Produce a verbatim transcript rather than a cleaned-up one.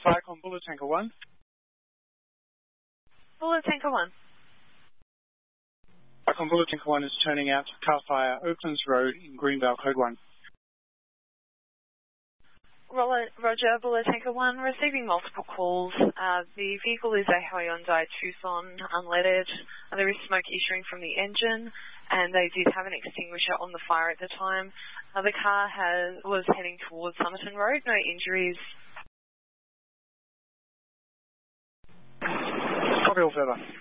Fire on Bullet Tanker one. Bullet Tanker one. Fire on Bullet Tanker one is turning out to car fire Oaklands Road in Greenvale, code one. Roger, Bullet Tanker one, receiving multiple calls. Uh, the vehicle is a Hyundai Tucson, unleaded. Uh, there is smoke issuing from the engine, and they did have an extinguisher on the fire at the time. Uh, the car has, was heading towards Somerton Road, no injuries. Copy all further.